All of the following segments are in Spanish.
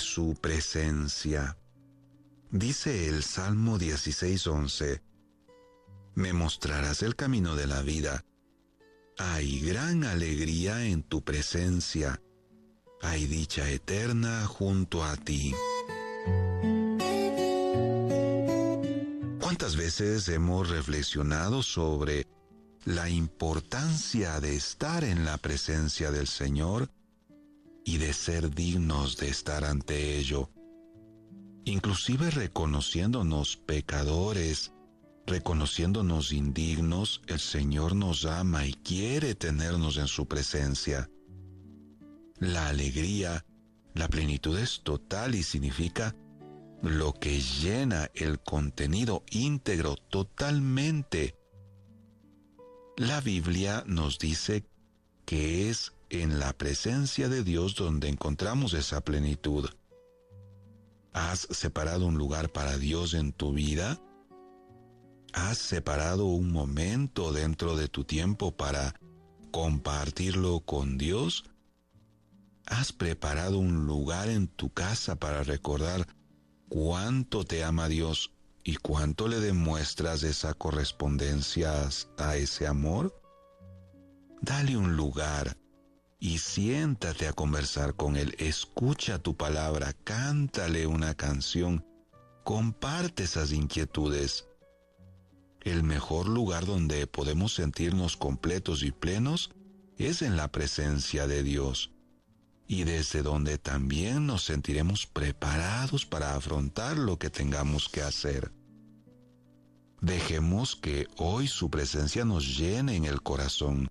su presencia. Dice el Salmo 16:11, me mostrarás el camino de la vida. Hay gran alegría en tu presencia. Hay dicha eterna junto a ti. ¿Cuántas veces hemos reflexionado sobre la importancia de estar en la presencia del Señor y de ser dignos de estar ante ello? Inclusive reconociéndonos pecadores, reconociéndonos indignos, el Señor nos ama y quiere tenernos en su presencia. La alegría, la plenitud es total y significa lo que llena el contenido íntegro totalmente. La Biblia nos dice que es en la presencia de Dios donde encontramos esa plenitud. ¿Has separado un lugar para Dios en tu vida? ¿Has separado un momento dentro de tu tiempo para compartirlo con Dios? ¿Has preparado un lugar en tu casa para recordar cuánto te ama Dios y cuánto le demuestras esa correspondencia a ese amor? Dale un lugar y siéntate a conversar con Él. Escucha tu palabra, cántale una canción, comparte esas inquietudes. El mejor lugar donde podemos sentirnos completos y plenos es en la presencia de Dios, y desde donde también nos sentiremos preparados para afrontar lo que tengamos que hacer. Dejemos que hoy su presencia nos llene en el corazón.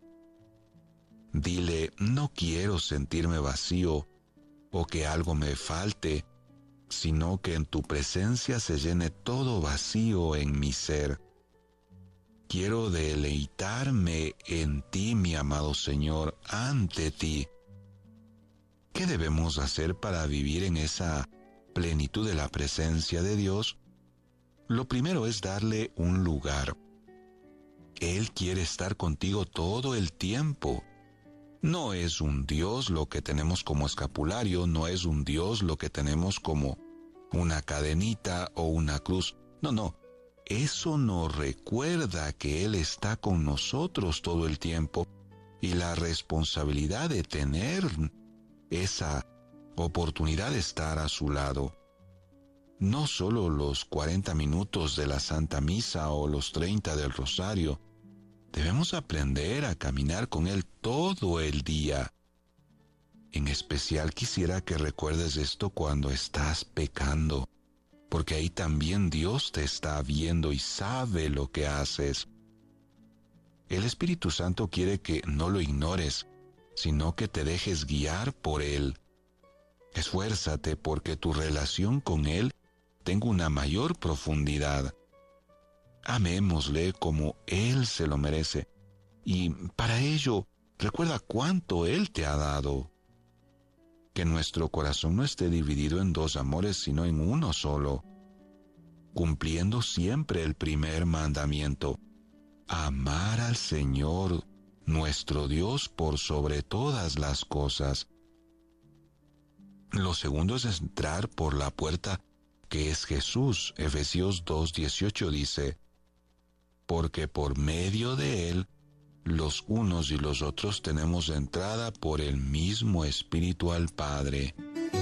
Dile, no quiero sentirme vacío o que algo me falte, sino que en tu presencia se llene todo vacío en mi ser. Quiero deleitarme en ti, mi amado Señor, ante ti. ¿Qué debemos hacer para vivir en esa plenitud de la presencia de Dios? Lo primero es darle un lugar. Él quiere estar contigo todo el tiempo. No es un Dios lo que tenemos como escapulario, no es un Dios lo que tenemos como una cadenita o una cruz. No. Eso nos recuerda que Él está con nosotros todo el tiempo y la responsabilidad de tener esa oportunidad de estar a su lado. No solo los 40 minutos de la Santa Misa o los 30 del Rosario. Debemos aprender a caminar con Él todo el día. En especial quisiera que recuerdes esto cuando estás pecando, porque ahí también Dios te está viendo y sabe lo que haces. El Espíritu Santo quiere que no lo ignores, sino que te dejes guiar por Él. Esfuérzate porque tu relación con Él tenga una mayor profundidad. Amémosle como Él se lo merece, y para ello recuerda cuánto Él te ha dado. Que nuestro corazón no esté dividido en dos amores, sino en uno solo, cumpliendo siempre el primer mandamiento: amar al Señor, nuestro Dios, por sobre todas las cosas. Lo segundo es entrar por la puerta que es Jesús. Efesios 2:18 dice: porque por medio de Él, los unos y los otros tenemos entrada por el mismo Espíritu al Padre.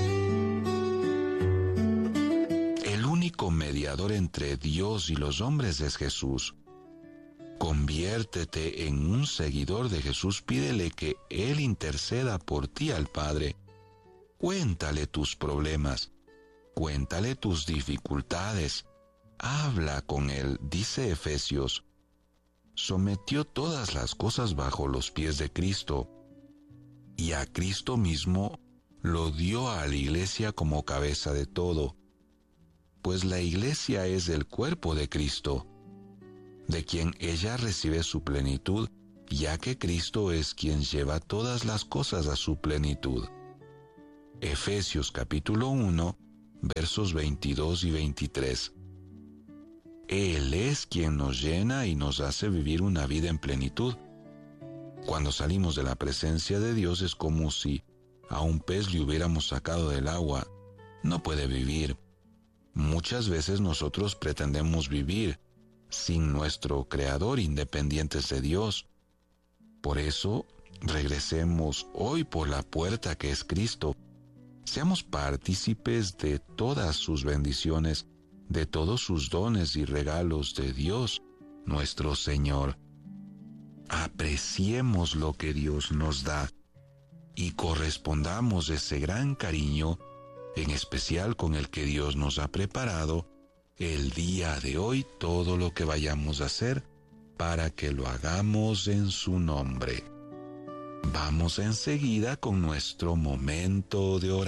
El único mediador entre Dios y los hombres es Jesús. Conviértete en un seguidor de Jesús, pídele que Él interceda por ti al Padre. Cuéntale tus problemas, cuéntale tus dificultades. Habla con Él, dice Efesios. Sometió todas las cosas bajo los pies de Cristo, y a Cristo mismo lo dio a la Iglesia como cabeza de todo, pues la Iglesia es el cuerpo de Cristo, de quien ella recibe su plenitud, ya que Cristo es quien lleva todas las cosas a su plenitud. Efesios capítulo 1, versos 22 y 23. Él es quien nos llena y nos hace vivir una vida en plenitud. Cuando salimos de la presencia de Dios es como si a un pez le hubiéramos sacado del agua no puede vivir. Muchas veces nosotros pretendemos vivir sin nuestro Creador, independientes de Dios. Por eso, regresemos hoy por la puerta que es Cristo. Seamos partícipes de todas sus bendiciones, de todos sus dones y regalos de Dios, nuestro Señor. Apreciemos lo que Dios nos da y correspondamos ese gran cariño, en especial con el que Dios nos ha preparado el día de hoy, todo lo que vayamos a hacer para que lo hagamos en su nombre. Vamos enseguida con nuestro momento de oración.